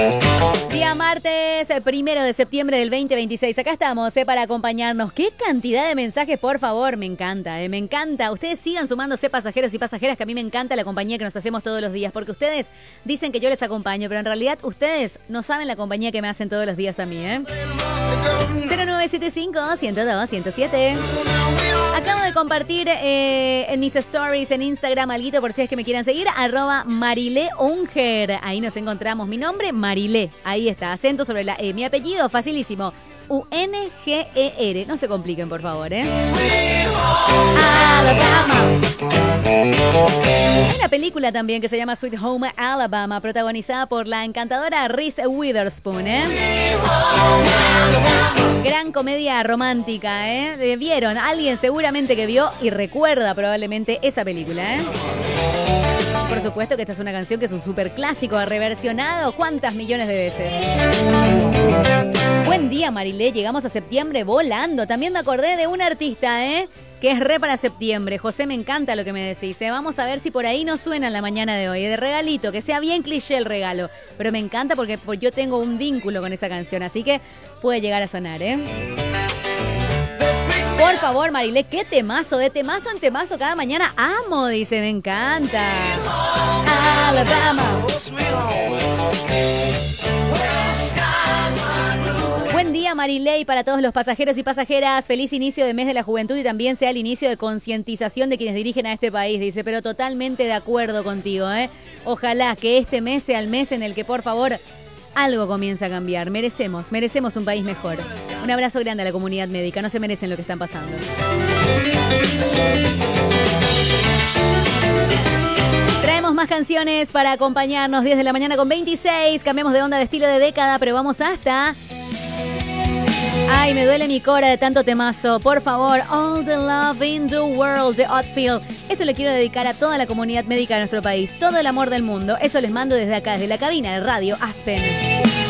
Día martes, 1 de septiembre del 2026. Acá estamos para acompañarnos. Qué cantidad de mensajes, por favor. Me encanta, me encanta. Ustedes sigan sumándose, pasajeros y pasajeras, que a mí me encanta la compañía que nos hacemos todos los días. Porque ustedes dicen que yo les acompaño, pero en realidad ustedes no saben la compañía que me hacen todos los días a mí, ¿eh? 0975-102-107. Acabo de compartir en mis stories en Instagram alguito por si es que me quieran seguir, @Marilé Unger. Ahí nos encontramos. Mi nombre, Marilé. Ahí está, acento sobre la E. Mi apellido, facilísimo, Unger. No se compliquen, por favor, ¿eh? Alabama. Hay una película también que se llama Sweet Home Alabama, protagonizada por la encantadora Reese Witherspoon, ¿eh? Gran comedia romántica, ¿eh? ¿Vieron? Alguien seguramente que vio y recuerda probablemente esa película, ¿eh? Por supuesto que esta es una canción que es un súper clásico, ha reversionado cuántas millones de veces. Buen día, Marilé. Llegamos a septiembre volando. También me acordé de un artista, ¿eh? Que es re para septiembre. José, me encanta lo que me decís, ¿eh? Vamos a ver si por ahí nos suena en la mañana de hoy. De regalito, que sea bien cliché el regalo. Pero me encanta porque yo tengo un vínculo con esa canción. Así que puede llegar a sonar, ¿eh? Por favor, Marilé, qué temazo, de temazo en temazo cada mañana. Amo, dice, me encanta. Alabama. Buen día, Marilé, y para todos los pasajeros y pasajeras. Feliz inicio de mes de la juventud y también sea el inicio de concientización de quienes dirigen a este país, dice, pero totalmente de acuerdo contigo, ¿eh? Ojalá que este mes sea el mes en el que, por favor, algo comienza a cambiar. Merecemos un país mejor. Un abrazo grande a la comunidad médica. No se merecen lo que están pasando. Traemos más canciones para acompañarnos. 10 de la mañana con 26. Cambiamos de onda, de estilo, de década, pero vamos hasta... Ay, me duele mi cora de tanto temazo. Por favor, All the Love in the World de Oddfield. Esto le quiero dedicar a toda la comunidad médica de nuestro país. Todo el amor del mundo. Eso les mando desde acá, desde la cabina de Radio Aspen.